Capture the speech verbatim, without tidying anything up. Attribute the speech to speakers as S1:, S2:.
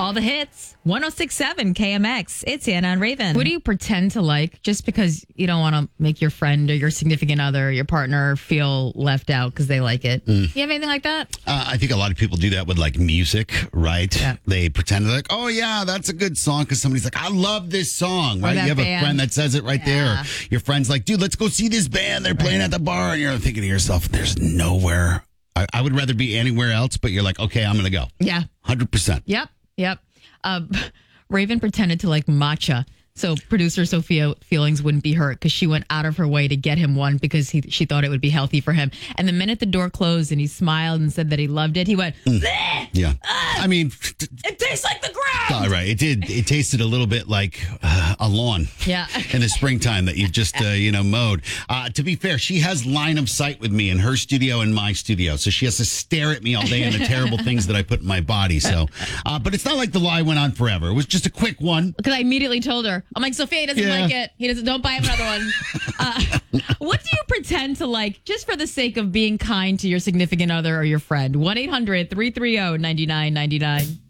S1: All the hits. one oh six point seven K M X. It's Anna and Raven.
S2: What do you pretend to like just because you don't want to make your friend or your significant other or your partner feel left out because they like it? Mm. You have anything like that?
S3: Uh, I think a lot of people do that with like music, right?
S2: Yeah.
S3: They pretend like, oh, yeah, that's a good song because somebody's like, I love this song, right? You have
S2: band.
S3: a friend that says it right
S2: Yeah.
S3: there. Your friend's like, dude, let's go see this band. They're playing
S2: Right.
S3: at the bar. And you're thinking to yourself, there's nowhere. I, I would rather be anywhere else, but you're like, okay, I'm going to go.
S2: Yeah.
S3: one hundred percent.
S2: Yep. Yep. Uh, Raven pretended to like matcha. So producer Sophia Feelings wouldn't be hurt because she went out of her way to get him one because he, she thought it would be healthy for him. And the minute the door closed and he smiled and said that he loved it, he went, "Bleh!
S3: Yeah.
S2: Ah,
S3: I mean,
S2: it tastes like the ground.
S3: all right. It did. It tasted a little bit like uh, a lawn.
S2: Yeah.
S3: In the springtime that you've just, uh, you know, mowed. Uh, to be fair, she has line of sight with me in her studio and my studio. So she has to stare at me all day and the terrible things that I put in my body. So, uh, but it's not like the lie went on forever. It was just a quick one.
S2: Because I immediately told her, I'm like, Sophia, he doesn't
S3: Yeah.
S2: like it. He doesn't, don't buy him another one. Uh, what do you pretend to like just for the sake of being kind to your significant other or your friend? one eight hundred three three zero nine nine nine nine